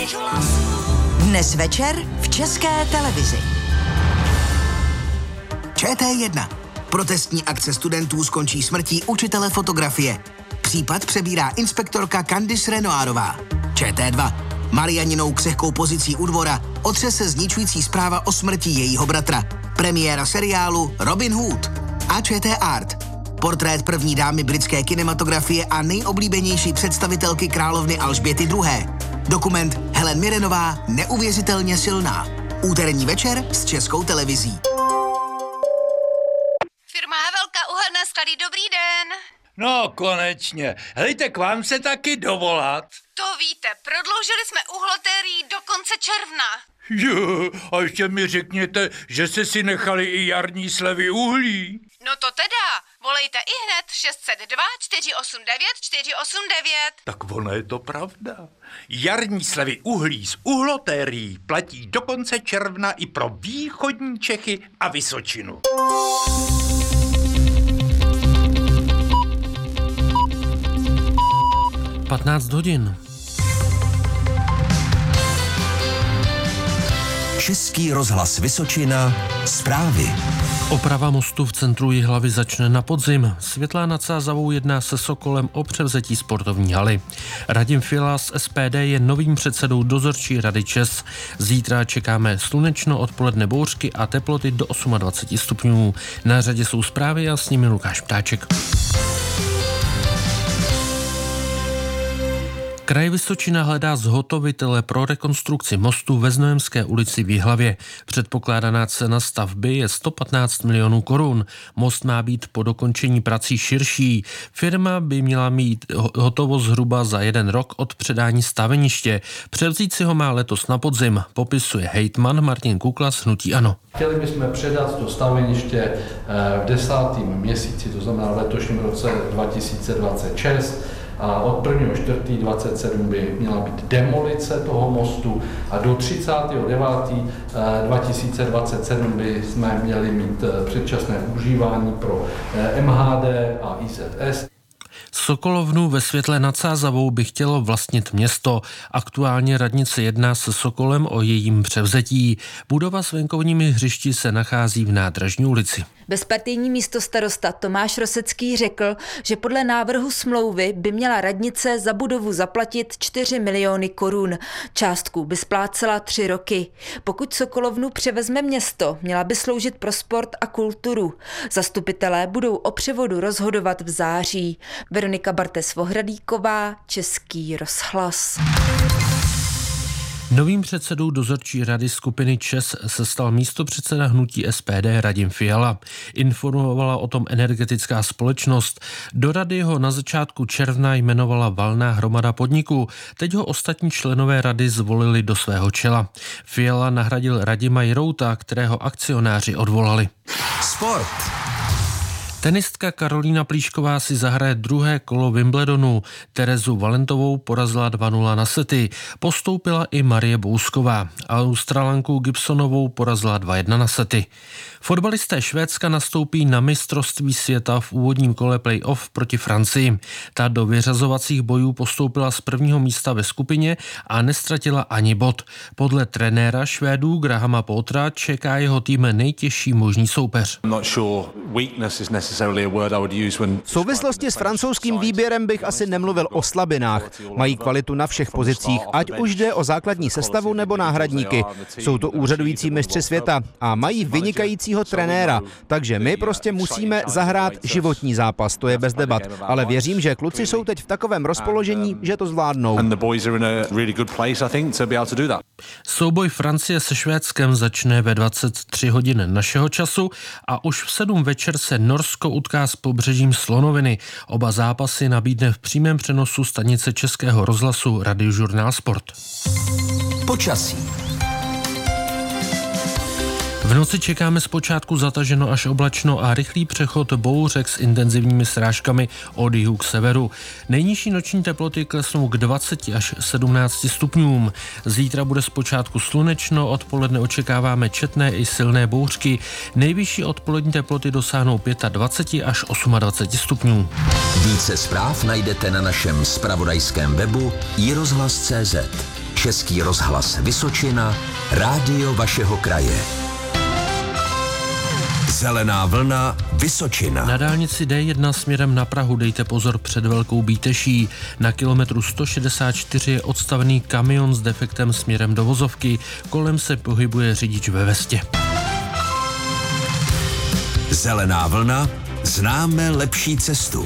Dnes večer v České televizi. ČT1. Protestní akce studentů skončí smrtí učitele fotografie. Případ přebírá inspektorka Candice Renoirová. ČT2. Marianinou křehkou pozicí u dvora otřese zničující zpráva o smrti jejího bratra. Premiéra seriálu Robin Hood. A ČT Art. Portrét první dámy britské kinematografie a nejoblíbenější představitelky královny Alžběty II. Dokument Helen Mirrenová Neuvěřitelně silná. Úterní večer s Českou televizí. Firma Havelka, uhelné sklady, dobrý den. No, konečně. Hejte, k vám se taky dovolat. To víte, prodloužili jsme uhlotérii do konce června. Jo, a ještě mi řekněte, že jste si nechali i jarní slevy uhlí. No to teda, volejte ihned 602 489 489. Tak ono je to pravda. Jarní slevy uhlí z uhlotérií platí do konce června i pro východní Čechy a Vysočinu. (15 hodin). Český rozhlas Vysočina. Zprávy. Oprava mostu v centru Jihlavy začne na podzim. Světlá nad Sázavou jedná se Sokolem o převzetí sportovní haly. Radim Fiala z SPD je novým předsedou dozorčí rady ČEZ. Zítra čekáme slunečno, odpoledne bouřky a teploty do 28 stupňů. Na řadě jsou zprávy a s nimi Lukáš Ptáček. Kraj Vysočina hledá zhotovitele pro rekonstrukci mostu ve Znojemské ulici v Jihlavě. Předpokládaná cena stavby je 115 milionů korun. Most má být po dokončení prací širší. Firma by měla mít hotovost zhruba za 1 rok od předání staveniště. Převzít si ho má letos na podzim, popisuje hejtman Martin Kukla z hnutí ANO. Chtěli bychom předat to staveniště v 10. měsíci, to znamená v letošním roce 2026. A od 1.4.27 by měla být demolice toho mostu a do 30.9.2027 by jsme měli mít předčasné užívání pro MHD a IZS. Sokolovnu ve Světle nad Sázavou by chtělo vlastnit město. Aktuálně radnice jedná se Sokolem o jejím převzetí. Budova s venkovními hřišti se nachází v Nádražní ulici. Bezpartijní místostarosta Tomáš Rosecký řekl, že podle návrhu smlouvy by měla radnice za budovu zaplatit 4 miliony korun. Částku by splácela 3 roky. Pokud Sokolovnu převezme město, měla by sloužit pro sport a kulturu. Zastupitelé budou o převodu rozhodovat v září. Veronika Bartes-Vohradíková, Český rozhlas. Novým předsedou dozorčí rady skupiny ČEZ se stal místopředseda hnutí SPD Radim Fiala. Informovala o tom energetická společnost. Do rady ho na začátku června jmenovala valná hromada podniků. Teď ho ostatní členové rady zvolili do svého čela. Fiala nahradil Radima Jirouta, kterého akcionáři odvolali. Sport. Tenistka Karolína Plíšková si zahraje druhé kolo Wimbledonu. Terezu Valentovou porazila 2-0 na sety. Postoupila i Marie Bousková. Australanku Gibsonovou porazila 2-1 na sety. Fotbalisté Švédska nastoupí na mistrovství světa v úvodním kole play-off proti Francii. Ta do vyřazovacích bojů postoupila z prvního místa ve skupině a nestratila ani bod. Podle trenéra Švédů Grahama Pottera čeká jeho tým nejtěžší možný soupeř. V souvislosti s francouzským výběrem bych asi nemluvil o slabinách. Mají kvalitu na všech pozicích, ať už jde o základní sestavu nebo náhradníky. Jsou to úřadující mistři světa a mají vynikajícího trenéra, takže my prostě musíme zahrát životní zápas, to je bez debat. Ale věřím, že kluci jsou teď v takovém rozpoložení, že to zvládnou. Souboj Francie se Švédskem začne ve 23 hodin našeho času a už v 7 večer se Norsko utká s Pobřežím Slonoviny. Oba zápasy nabídne v přímém přenosu stanice Českého rozhlasu Radiožurnál Sport. Počasí. V noci čekáme zpočátku zataženo až oblačno a rychlý přechod bouřek s intenzivními srážkami od jihu k severu. Nejnižší noční teploty klesnou k 20 až 17 stupňům. Zítra bude zpočátku slunečno, odpoledne očekáváme četné i silné bouřky. Nejvyšší odpolední teploty dosáhnou 25 až 28 stupňů. Více zpráv najdete na našem zpravodajském webu iRozhlas.cz. Český rozhlas Vysočina, rádio vašeho kraje. Zelená vlna Vysočina. Na dálnici D1 směrem na Prahu dejte pozor před Velkou Bíteší. Na kilometru 164 je odstavený kamion s defektem směrem do vozovky. Kolem se pohybuje řidič ve vestě. Zelená vlna, známe lepší cestu.